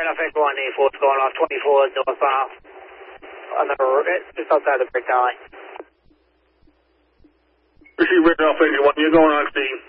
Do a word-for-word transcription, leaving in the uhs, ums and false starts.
off Echo one eighty-four, it's going off twenty-four north-south. On the, just outside the breakdown line. Receive radar off Echo one, you're going on, Steve.